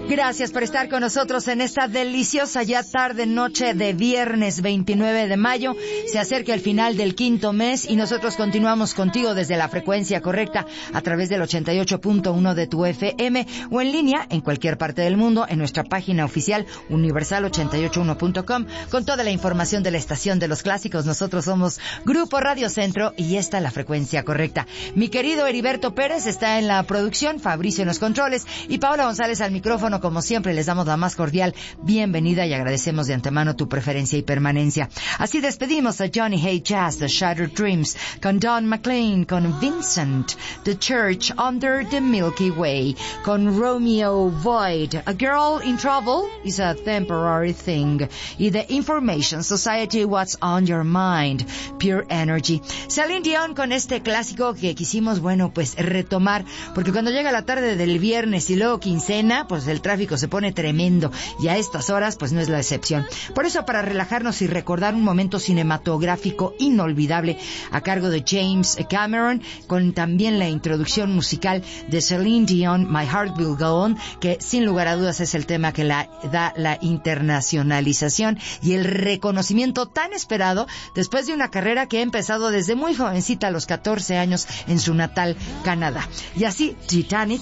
Gracias por estar con nosotros en esta deliciosa ya tarde noche de viernes 29 de mayo. Se acerca el final del quinto mes y nosotros continuamos contigo desde la frecuencia correcta a través del 88.1 de tu FM o en línea en cualquier parte del mundo en nuestra página oficial universal881.com con toda la información de la estación de los clásicos. Nosotros somos Grupo Radio Centro y esta es la frecuencia correcta. Mi querido Heriberto Pérez está en la producción, Fabricio en los controles y Paola González al micrófono. Como siempre, les damos la más cordial bienvenida y agradecemos de antemano tu preferencia y permanencia. Así despedimos a Johnny Hay Jazz, The Shattered Dreams, con Don McLean, con Vincent, The Church Under the Milky Way, con Romeo Void, A Girl in Trouble is a Temporary Thing, y The Information Society, What's on Your Mind, Pure Energy. Celine Dion con este clásico que quisimos, bueno, pues retomar, porque cuando llega la tarde del viernes y luego quincena, pues el tráfico se pone tremendo y a estas horas pues no es la excepción. Por eso, para relajarnos y recordar un momento cinematográfico inolvidable a cargo de James Cameron, con también la introducción musical de Celine Dion, My Heart Will Go On, que sin lugar a dudas es el tema que da la internacionalización y el reconocimiento tan esperado después de una carrera que ha empezado desde muy jovencita, a los 14 años, en su natal Canadá. Y así, Titanic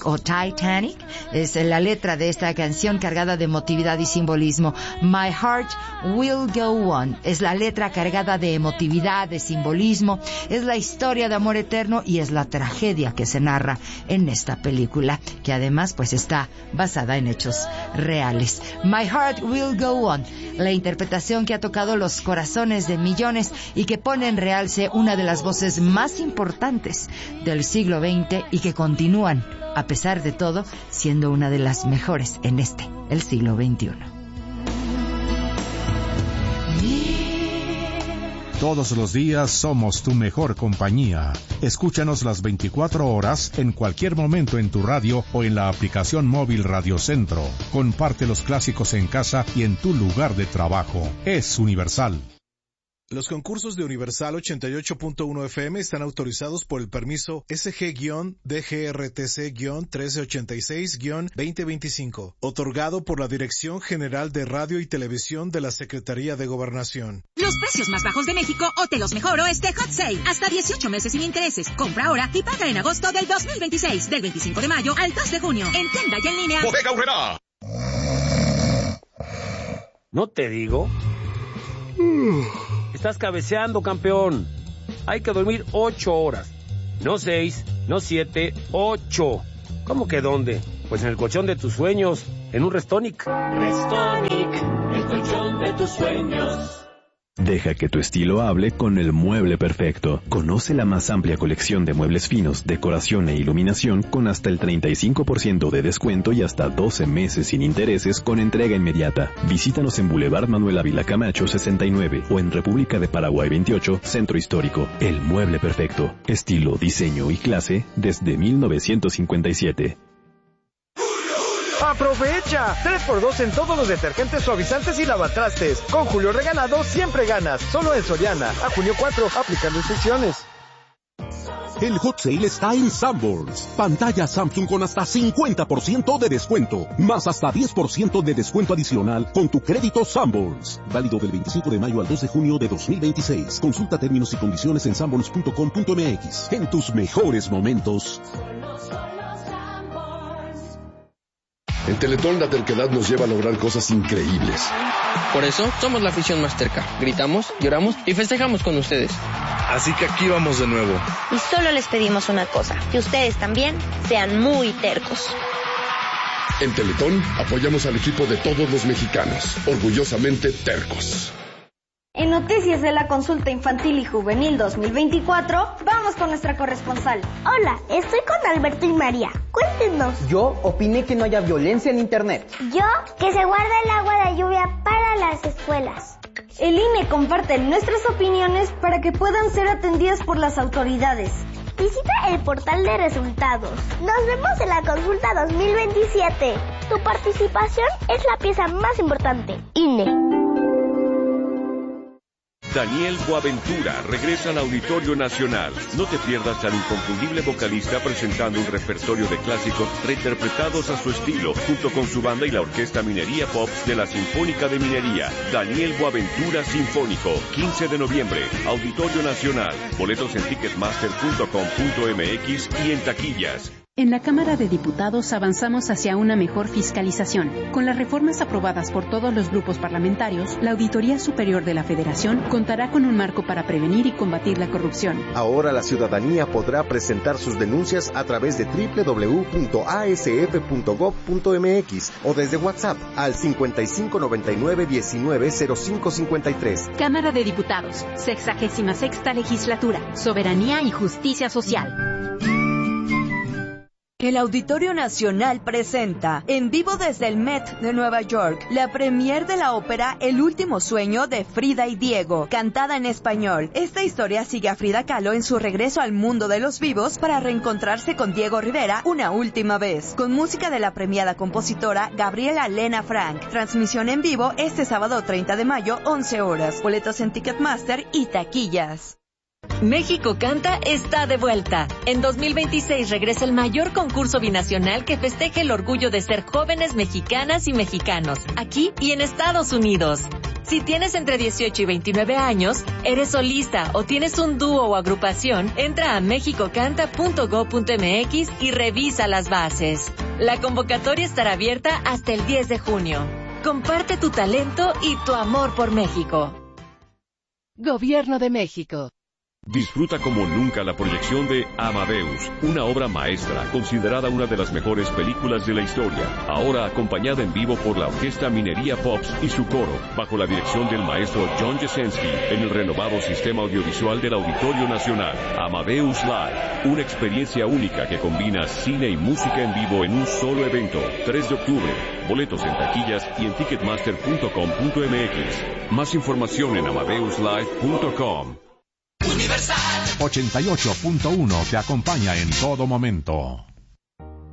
es la letra de esta canción cargada de emotividad y simbolismo. My Heart Will Go On es la letra cargada de emotividad, de simbolismo, es la historia de amor eterno y es la tragedia que se narra en esta película, que además pues está basada en hechos reales. My Heart Will Go On, la interpretación que ha tocado los corazones de millones y que pone en realce una de las voces más importantes del siglo XX y que continúan, a pesar de todo, siendo una de las mejores en el siglo XXI. Todos los días somos tu mejor compañía. Escúchanos las 24 horas en cualquier momento en tu radio o en la aplicación móvil Radio Centro. Comparte los clásicos en casa y en tu lugar de trabajo. Es Universal. Los concursos de Universal 88.1 FM están autorizados por el permiso SG-DGRTC-1386-2025, otorgado por la Dirección General de Radio y Televisión de la Secretaría de Gobernación. Los precios más bajos de México o te los mejoro este Hot Sale. Hasta 18 meses sin intereses. Compra ahora y paga en agosto del 2026, del 25 de mayo al 2 de junio. En tienda y en línea. Bodega Aurrerá. ¿No te digo? Estás cabeceando, campeón. Hay que dormir 8 horas. No 6, no 7, 8. ¿Cómo que dónde? Pues en el colchón de tus sueños, en un Restonic. Restonic, el colchón de tus sueños. Deja que tu estilo hable con el mueble perfecto. Conoce la más amplia colección de muebles finos, decoración e iluminación con hasta el 35% de descuento y hasta 12 meses sin intereses con entrega inmediata. Visítanos en Boulevard Manuel Ávila Camacho 69 o en República de Paraguay 28, Centro Histórico. El mueble perfecto. Estilo, diseño y clase desde 1957. ¡Aprovecha! 3x2 en todos los detergentes, suavizantes y lavatrastes. Con Julio Regalado siempre ganas. Solo en Soriana. A junio 4, aplican restricciones. El Hot Sale está en Sanborns. Pantalla Samsung con hasta 50% de descuento. Más hasta 10% de descuento adicional con tu crédito Sanborns. Válido del 25 de mayo al 2 de junio de 2026. Consulta términos y condiciones en sanborns.com.mx. En tus mejores momentos. En Teletón la terquedad nos lleva a lograr cosas increíbles. Por eso somos la afición más terca. Gritamos, lloramos y festejamos con ustedes. Así que aquí vamos de nuevo. Y solo les pedimos una cosa, que ustedes también sean muy tercos. En Teletón apoyamos al equipo de todos los mexicanos, orgullosamente tercos. En Noticias de la Consulta Infantil y Juvenil 2024, vamos con nuestra corresponsal. Hola, estoy con Alberto y María. Cuéntenos. Yo opiné que no haya violencia en Internet. Yo, que se guarde el agua de lluvia para las escuelas. El INE comparte nuestras opiniones para que puedan ser atendidas por las autoridades. Visita el portal de resultados. Nos vemos en la Consulta 2027. Tu participación es la pieza más importante. INE. Daniel Boaventura regresa al Auditorio Nacional. No te pierdas al inconfundible vocalista presentando un repertorio de clásicos reinterpretados a su estilo, junto con su banda y la Orquesta Minería Pop de la Sinfónica de Minería. Daniel Boaventura Sinfónico, 15 de noviembre, Auditorio Nacional. Boletos en ticketmaster.com.mx y en taquillas. En la Cámara de Diputados avanzamos hacia una mejor fiscalización. Con las reformas aprobadas por todos los grupos parlamentarios, la Auditoría Superior de la Federación contará con un marco para prevenir y combatir la corrupción. Ahora la ciudadanía podrá presentar sus denuncias a través de www.asf.gov.mx o desde WhatsApp al 5599-190553. Cámara de Diputados, 66ª Legislatura, Soberanía y Justicia Social. El Auditorio Nacional presenta, en vivo desde el Met de Nueva York, la premier de la ópera El último sueño de Frida y Diego, cantada en español. Esta historia sigue a Frida Kahlo en su regreso al mundo de los vivos para reencontrarse con Diego Rivera una última vez, con música de la premiada compositora Gabriela Lena Frank. Transmisión en vivo este sábado 30 de mayo, 11 horas. Boletos en Ticketmaster y taquillas. México Canta está de vuelta. En 2026 regresa el mayor concurso binacional que festeje el orgullo de ser jóvenes mexicanas y mexicanos, aquí y en Estados Unidos. Si tienes entre 18 y 29 años, eres solista o tienes un dúo o agrupación, entra a mexicocanta.go.mx y revisa las bases. La convocatoria estará abierta hasta el 10 de junio. Comparte tu talento y tu amor por México. Gobierno de México. Disfruta como nunca la proyección de Amadeus, una obra maestra, considerada una de las mejores películas de la historia, ahora acompañada en vivo por la Orquesta Minería Pops y su coro, bajo la dirección del maestro John Jasenski, en el renovado sistema audiovisual del Auditorio Nacional. Amadeus Live, una experiencia única que combina cine y música en vivo en un solo evento, 3 de octubre. Boletos en taquillas y en ticketmaster.com.mx. Más información en amadeuslive.com. Universal 88.1 te acompaña en todo momento.